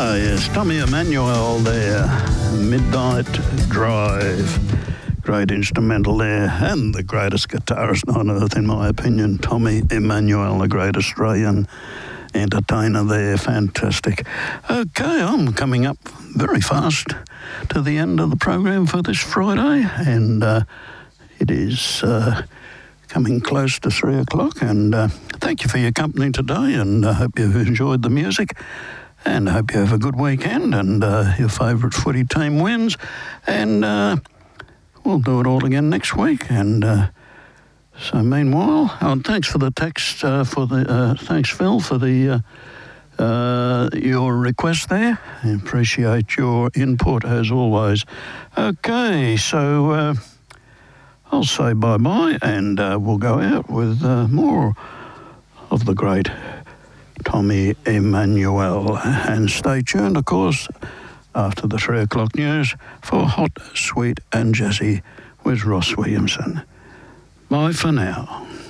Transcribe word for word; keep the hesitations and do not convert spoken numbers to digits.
Ah, yes, Tommy Emmanuel there, Midnight Drive. Great instrumental there, and the greatest guitarist on earth, in my opinion, Tommy Emmanuel, the great Australian entertainer there. Fantastic. Okay, I'm coming up very fast to the end of the program for this Friday, and uh, it is uh, coming close to three o'clock, and uh, thank you for your company today, and I hope you've enjoyed the music. And I hope you have a good weekend and uh, your favourite footy team wins. And uh, we'll do it all again next week. And uh, so meanwhile, oh, thanks for the text, uh, for the uh, thanks, Phil, for the uh, uh, your request there. I appreciate your input as always. Okay, so uh, I'll say bye-bye and uh, we'll go out with uh, more of the great Tommy Emmanuel. And stay tuned, of course, after the three o'clock news for Hot, Sweet and Jazzy with Ross Williamson. Bye for now.